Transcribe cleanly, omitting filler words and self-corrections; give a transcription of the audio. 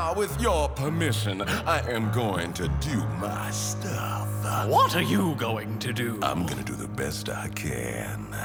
Now, with your permission, I am going to do my stuff. What are you going to do? I'm gonna do the best I can.